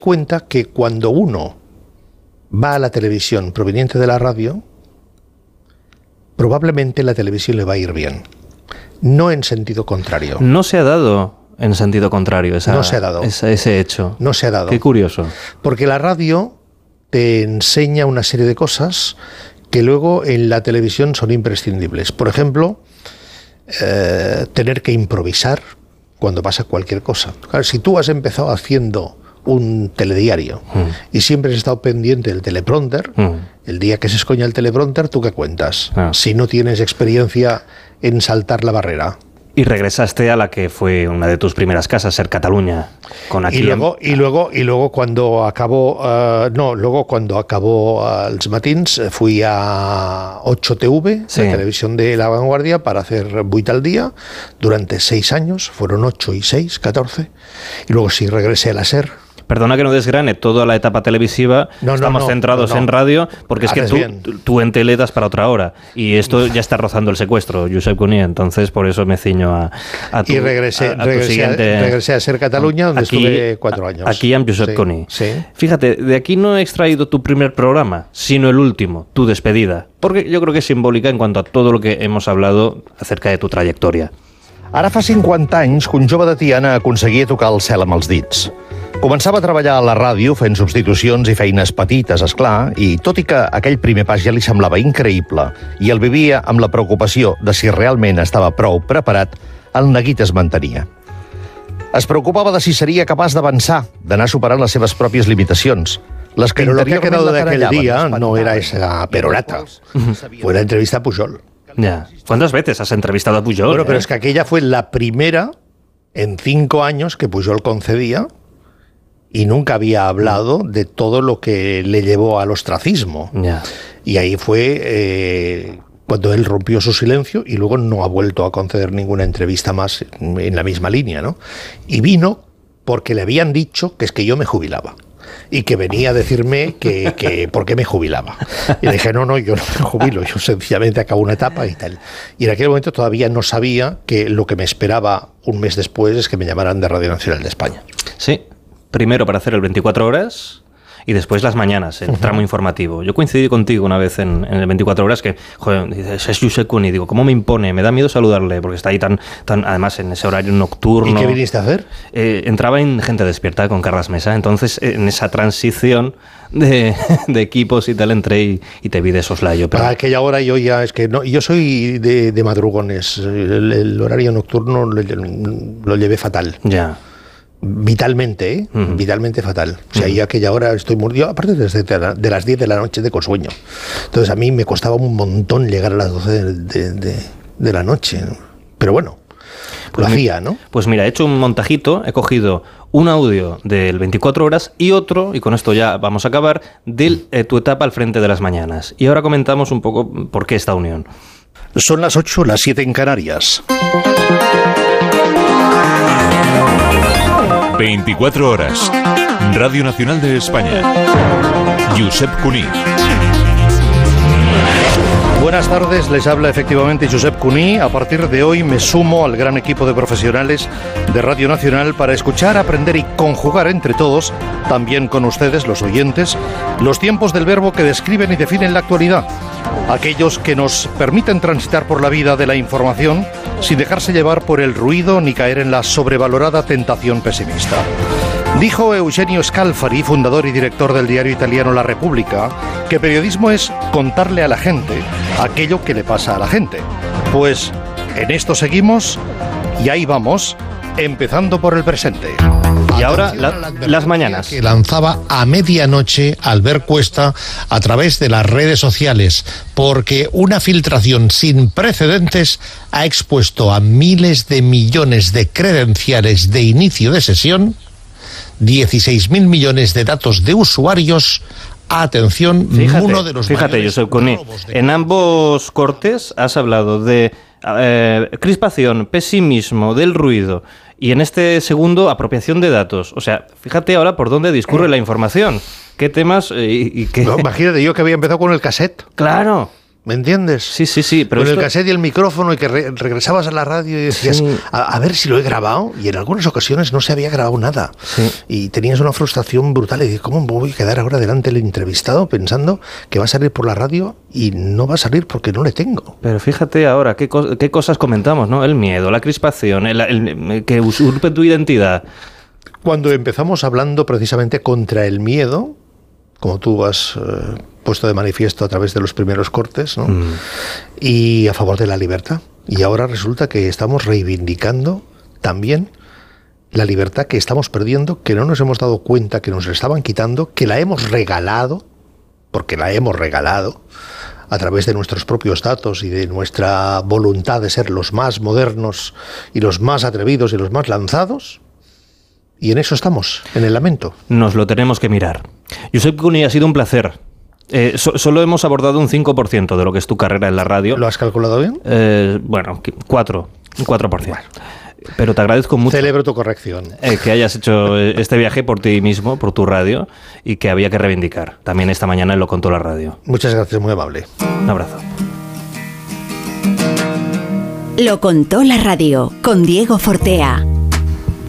cuenta que cuando uno va a la televisión proveniente de la radio, probablemente la televisión le va a ir bien. No en sentido contrario. No se ha dado en sentido contrario ese hecho. No se ha dado. Qué curioso. Porque la radio te enseña una serie de cosas que luego en la televisión son imprescindibles. Por ejemplo, tener que improvisar cuando pasa cualquier cosa. Claro, si tú has empezado haciendo un telediario y siempre has estado pendiente del teleprompter, el día que se escoña el teleprompter, ¿tú qué cuentas? Si no tienes experiencia en saltar la barrera. Y regresaste a la que fue una de tus primeras casas, Ser Catalunya, con aquí. Y luego cuando acabó, cuando acabó Els Matins, fui a 8TV, sí, la televisión de La Vanguardia, para hacer 8 al día durante 6 años. Fueron 8 y 6, 14. Y luego sí regresé a la Ser. Perdona que no desgrane toda la etapa televisiva, estamos centrados en radio, porque es que tú en tele das para otra hora, y esto ya está rozando el secuestro, Josep Cuní, entonces por eso me ciño a tu, y regresé a Ser Catalunya, donde estuve 4 años. Aquí en Josep Cuní. Sí. Fíjate, de aquí no he extraído tu primer programa, sino el último, tu despedida, porque yo creo que es simbólica en cuanto a todo lo que hemos hablado acerca de tu trayectoria. Ara fa 50 anys que un jove de Tiana aconseguia tocar el cel amb els dits. Començava a treballar a la ràdio fent substitucions i feines petites, esclar, i tot i que aquell primer pas ja li semblava increïble i el vivia amb la preocupació de si realment estava prou preparat, el neguit es mantenia. Es preocupava de si seria capaç d'avançar, d'anar superant les seves pròpies limitacions. Pero lo que ha quedado de aquel día no era esa perorata, fue la entrevista a Pujol. Ya. ¿Cuántas veces has entrevistado a Pujol? Bueno, pero es que aquella fue la primera en 5 años que Pujol concedía y nunca había hablado de todo lo que le llevó al ostracismo. Ya. Y ahí fue cuando él rompió su silencio y luego no ha vuelto a conceder ninguna entrevista más en la misma línea, ¿no? Y vino porque le habían dicho que es que yo me jubilaba. Y que venía a decirme que por qué me jubilaba. Y le dije, no, yo no me jubilo, yo sencillamente acabo una etapa y tal. Y en aquel momento todavía no sabía que lo que me esperaba un mes después es que me llamaran de Radio Nacional de España. Sí, primero para hacer el 24 horas y después las mañanas, el tramo informativo. Yo coincidí contigo una vez en el 24 horas que, joder, dices, es Josep Cuní, digo, ¿cómo me impone? Me da miedo saludarle porque está ahí tan además en ese horario nocturno. ¿Y qué viniste a hacer? Entraba en Gente Despierta con Carles Mesa, entonces en esa transición de equipos y tal entré y te vi de soslayo. Pero... A aquella hora yo ya, es que no, yo soy de madrugones, el horario nocturno lo llevé fatal. Ya. Vitalmente, vitalmente fatal. O sea, yo a aquella hora estoy muriendo, aparte de las 10 de la noche de consueño. Entonces a mí me costaba un montón llegar a las 12 de la noche. Pero bueno, pues lo hacía, ¿no? Pues mira, he hecho un montajito, he cogido un audio del 24 horas y otro, y con esto ya vamos a acabar, de tu etapa al frente de las mañanas. Y ahora comentamos un poco por qué esta unión. Son las 8, las 7 en Canarias. 24 horas. Radio Nacional de España. Josep Cuní. Buenas tardes, les habla efectivamente Josep Cuní. A partir de hoy me sumo al gran equipo de profesionales de Radio Nacional para escuchar, aprender y conjugar entre todos, también con ustedes, los oyentes, los tiempos del verbo que describen y definen la actualidad. Aquellos que nos permiten transitar por la vida de la información sin dejarse llevar por el ruido ni caer en la sobrevalorada tentación pesimista. Dijo Eugenio Scalfari, fundador y director del diario italiano La Repubblica, que periodismo es contarle a la gente aquello que le pasa a la gente. Pues en esto seguimos y ahí vamos, empezando por el presente. Y ahora las mañanas. Que lanzaba a medianoche Albert Cuesta a través de las redes sociales, porque una filtración sin precedentes ha expuesto a miles de millones de credenciales de inicio de sesión, 16.000 millones de datos de usuarios. Atención, uno de los fíjate, Josep Cuní, en ambos cortes has hablado de crispación, pesimismo, del ruido, y en este segundo, apropiación de datos. O sea, fíjate ahora por dónde discurre la información. ¿Qué temas y qué...? No, imagínate yo que había empezado con el cassette. Claro. ¿Me entiendes? Sí, pero con el cassette y el micrófono, y que regresabas a la radio y decías, Sí. a ver si lo he grabado, y en algunas ocasiones no se había grabado nada. Sí. Y tenías una frustración brutal, y dices, ¿cómo me voy a quedar ahora delante del entrevistado pensando que va a salir por la radio y no va a salir porque no le tengo? Pero fíjate ahora, qué cosas comentamos, ¿no? El miedo, la crispación, el que usurpe tu identidad. Cuando empezamos hablando precisamente contra el miedo, como tú has puesto de manifiesto a través de los primeros cortes, ¿no? Y a favor de la libertad. Y ahora resulta que estamos reivindicando también la libertad que estamos perdiendo, que no nos hemos dado cuenta que nos la estaban quitando, que la hemos regalado, porque la hemos regalado, a través de nuestros propios datos y de nuestra voluntad de ser los más modernos y los más atrevidos y los más lanzados. Y en eso estamos, en el lamento. Nos lo tenemos que mirar. Josep Cuní, ha sido un placer. Solo hemos abordado un 5% de lo que es tu carrera en la radio. ¿Lo has calculado bien? Bueno, 4%. Pero te agradezco mucho. Celebro tu corrección. Que hayas hecho este viaje por ti mismo, por tu radio, y que había que reivindicar. También esta mañana Lo Contó la Radio. Muchas gracias, muy amable. Un abrazo. Lo Contó la Radio, con Diego Fortea.